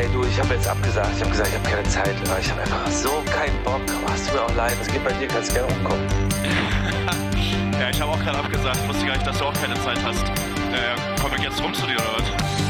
Ey, du, ich habe jetzt abgesagt. Ich habe gesagt, ich habe keine Zeit. Ich habe einfach so keinen Bock. Hast du mir auch leid. Es geht bei dir, kannst du gerne umkommen. Ja, ich habe auch gerade abgesagt. Ich wusste gar nicht, dass du auch keine Zeit hast. Komm ich jetzt rum zu dir oder was?